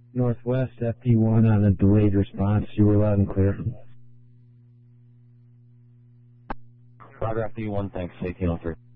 Northwest FP1 on a delayed response. You were loud and clear. Roger, FP1, thanks. 1803.